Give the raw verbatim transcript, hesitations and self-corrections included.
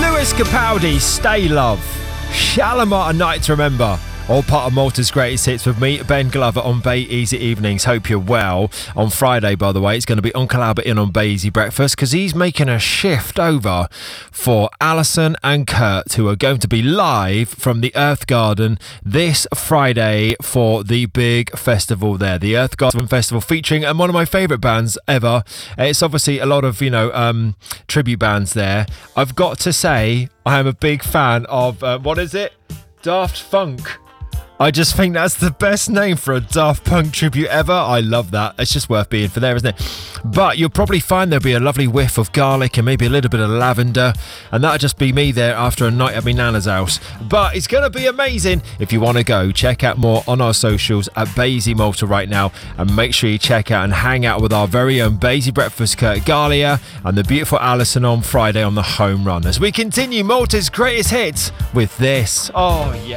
Lewis Capaldi, Stay Love. Shalimar, A Night to Remember. All part of Malta's greatest hits with me, Ben Glover, on Bay Easy Evenings. Hope you're well. On Friday, by the way, it's going to be Uncle Albert in on Bay Easy Breakfast because he's making a shift over for Alison and Kurt, who are going to be live from the Earth Garden this Friday for the big festival there. The Earth Garden Festival featuring um, one of my favourite bands ever. It's obviously a lot of, you know, um, tribute bands there. I've got to say, I am a big fan of, uh, what is it? Daft Punk. I just think that's the best name for a Daft Punk tribute ever. I love that. It's just worth being for there, isn't it? But you'll probably find there'll be a lovely whiff of garlic and maybe a little bit of lavender, and that'll just be me there after a night at my Nana's house. But it's going to be amazing. If you want to go, check out more on our socials at Basie Malta right now, and make sure you check out and hang out with our very own Basie Breakfast, Kurt Galia, and the beautiful Alison on Friday on the home run as we continue Malta's greatest hits with this. Oh, yeah.